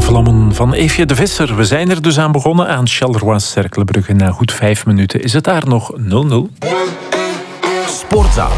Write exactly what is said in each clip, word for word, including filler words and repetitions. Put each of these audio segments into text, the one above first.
Vlammen van Eefje de Visser. We zijn er dus aan begonnen aan Charleroi-Cercle-Brugge. Na goed vijf minuten is het daar nog nul nul. Sportzaal.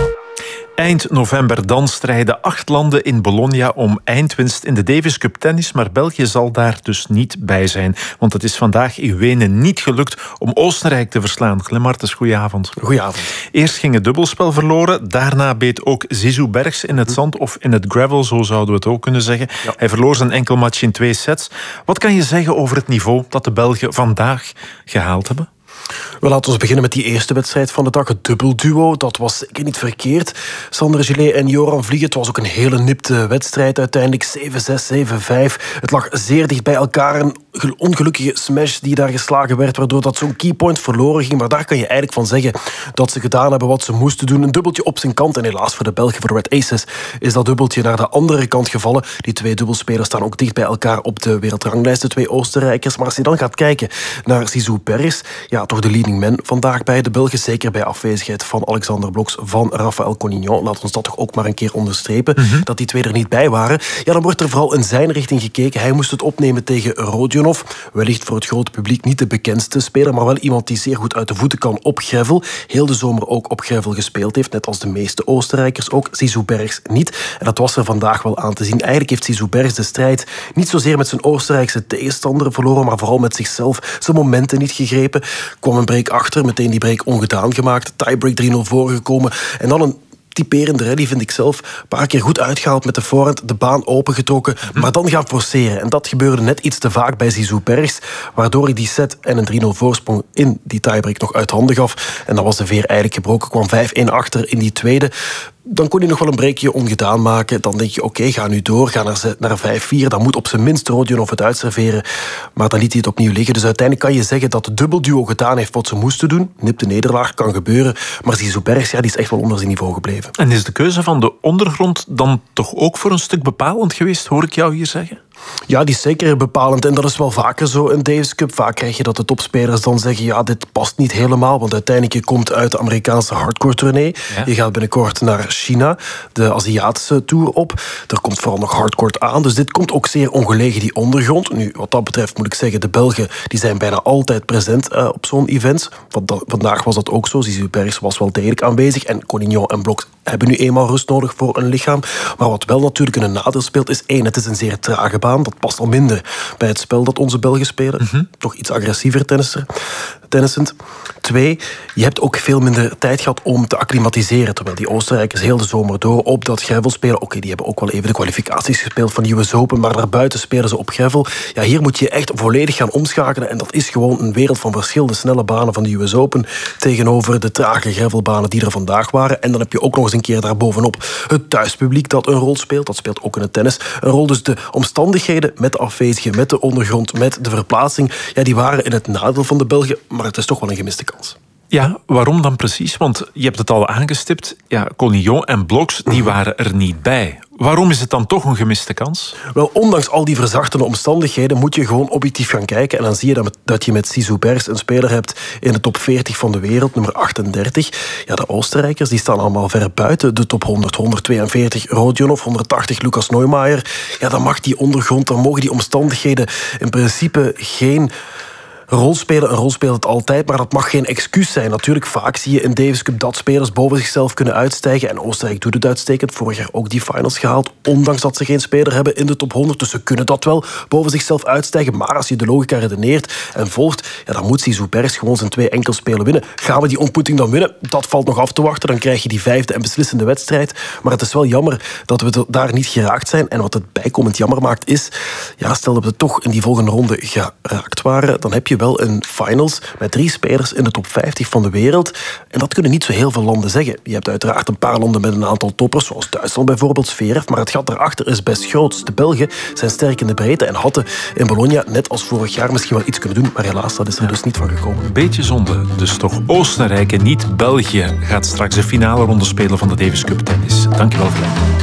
Eind november dan strijden acht landen in Bologna om eindwinst in de Davis Cup tennis, maar België zal daar dus niet bij zijn. Want het is vandaag in Wenen niet gelukt om Oostenrijk te verslaan. Glenn Martens, goedenavond. Goedenavond. Eerst ging het dubbelspel verloren, daarna beet ook Zizou Bergs in het zand of in het gravel, zo zouden we het ook kunnen zeggen. Ja. Hij verloor zijn enkelmatch in twee sets. Wat kan je zeggen over het niveau dat de Belgen vandaag gehaald hebben? Wel, laten we beginnen met die eerste wedstrijd van de dag. Het dubbelduo, dat was zeker niet verkeerd. Sander Gillet en Joran Vliegen. Het was ook een hele nipte wedstrijd uiteindelijk. zeven zes, zeven vijf. Het lag zeer dicht bij elkaar. Een ongelukkige smash die daar geslagen werd, waardoor dat zo'n keypoint verloren ging. Maar daar kan je eigenlijk van zeggen dat ze gedaan hebben wat ze moesten doen. Een dubbeltje op zijn kant. En helaas voor de Belgen, voor de Red Aces, is dat dubbeltje naar de andere kant gevallen. Die twee dubbelspelers staan ook dicht bij elkaar op de wereldranglijst, de twee Oostenrijkers. Maar als je dan gaat kijken naar Zizou Bergs, ja, toch de leading man vandaag bij de Belgen. Zeker bij afwezigheid van Alexander Bloks, van Raphaël Collignon. Laat ons dat toch ook maar een keer onderstrepen. Mm-hmm. Dat die twee er niet bij waren. Ja, dan wordt er vooral in zijn richting gekeken. Hij moest het opnemen tegen Rodionov. Wellicht voor het grote publiek niet de bekendste speler, maar wel iemand die zeer goed uit de voeten kan op gravel. Heel de zomer ook op gravel gespeeld heeft, net als de meeste Oostenrijkers. Ook Zizou Bergs niet. En dat was er vandaag wel aan te zien. Eigenlijk heeft Zizou Bergs de strijd niet zozeer met zijn Oostenrijkse tegenstander verloren, maar vooral met zichzelf. Zijn momenten niet gegrepen. Kwam een break achter, meteen die break ongedaan gemaakt. Tiebreak drie nul voorgekomen. En dan een typerende rally, vind ik zelf. Een paar keer goed uitgehaald met de voorhand, de baan opengetrokken, maar dan gaan forceren. En dat gebeurde net iets te vaak bij Zizou Bergs, waardoor hij die set en een drie nul voorsprong in die tiebreak nog uit handen gaf. En dan was de veer eigenlijk gebroken, kwam vijf één achter in die tweede. Dan kon hij nog wel een breakje ongedaan maken. Dan denk je, oké, okay, ga nu door, ga naar, naar vijf vier. Dan moet op zijn minst Rodionov het uitserveren. Maar dan liet hij het opnieuw liggen. Dus uiteindelijk kan je zeggen dat het dubbelduo gedaan heeft wat ze moesten doen. Nipte nederlaag, kan gebeuren. Maar Zizou Bergs, ja, die is echt wel onder zijn niveau gebleven. En is de keuze van de ondergrond dan toch ook voor een stuk bepalend geweest, hoor ik jou hier zeggen? Ja, die is zeker bepalend. En dat is wel vaker zo in Davis Cup. Vaak krijg je dat de topspelers dan zeggen, ja, dit past niet helemaal. Want uiteindelijk, je komt uit de Amerikaanse hardcore tournee. Ja. Je gaat binnenkort naar China, de Aziatische tour op. Er komt vooral nog hardcore aan. Dus dit komt ook zeer ongelegen, die ondergrond. Nu, wat dat betreft moet ik zeggen, de Belgen die zijn bijna altijd present uh, op zo'n event. Want vandaag was dat ook zo. Zizou Bergs was wel degelijk aanwezig. En Collignon en Bloks hebben nu eenmaal rust nodig voor een lichaam. Maar wat wel natuurlijk een nadeel speelt, is één, het is een zeer trage baan. Dat past al minder bij het spel dat onze Belgen spelen. Mm-hmm. Toch iets agressiever tennisser, tennissend. Twee, je hebt ook veel minder tijd gehad om te acclimatiseren. Terwijl die Oostenrijkers heel de zomer door op dat gravel spelen. Oké, okay, die hebben ook wel even de kwalificaties gespeeld van de U S Open, maar daarbuiten spelen ze op gravel. Ja, hier moet je echt volledig gaan omschakelen. En dat is gewoon een wereld van verschil. De snelle banen van de U S Open tegenover de trage gravelbanen die er vandaag waren. En dan heb je ook nog eens een keer daarbovenop het thuispubliek dat een rol speelt. Dat speelt ook in het tennis een rol. Dus de omstandigheden met de afwezigen, met de ondergrond, met de verplaatsing, ja, die waren in het nadeel van de Belgen, maar het is toch wel een gemiste kans. Ja, waarom dan precies? Want je hebt het al aangestipt. Ja, Collignon en Bloks, die waren er niet bij. Waarom is het dan toch een gemiste kans? Wel, ondanks al die verzachtende omstandigheden moet je gewoon objectief gaan kijken. En dan zie je dat, dat je met Zizou Bergs een speler hebt in de top veertig van de wereld, nummer achtendertig. Ja, de Oostenrijkers die staan allemaal ver buiten de top honderd. honderdtweeënveertig Rodionov, honderdtachtig Lucas Neumeier. Ja, dan mag die ondergrond, dan mogen die omstandigheden in principe geen rol spelen. Een rol speelt het altijd, maar dat mag geen excuus zijn. Natuurlijk, vaak zie je in Davis Cup dat spelers boven zichzelf kunnen uitstijgen. En Oostenrijk doet het uitstekend. Vorig jaar ook die finals gehaald, ondanks dat ze geen speler hebben in de top honderd. Dus ze kunnen dat wel boven zichzelf uitstijgen. Maar als je de logica redeneert en volgt, ja, dan moet Zizou Bergs gewoon zijn twee enkelspelen winnen. Gaan we die ontmoeting dan winnen? Dat valt nog af te wachten. Dan krijg je die vijfde en beslissende wedstrijd. Maar het is wel jammer dat we daar niet geraakt zijn. En wat het bijkomend jammer maakt is, ja, stel dat we toch in die volgende ronde geraakt waren, dan heb je wel een finals met drie spelers in de top vijftig van de wereld. En dat kunnen niet zo heel veel landen zeggen. Je hebt uiteraard een paar landen met een aantal toppers, zoals Duitsland bijvoorbeeld, Zverev, maar het gat daarachter is best groot. De Belgen zijn sterk in de breedte en hadden in Bologna, net als vorig jaar, misschien wel iets kunnen doen, maar helaas, dat is er dus niet van gekomen. Beetje zonde. Dus toch Oostenrijk en niet België gaat straks de finale ronde spelen van de Davis Cup tennis. Dankjewel, Glenn.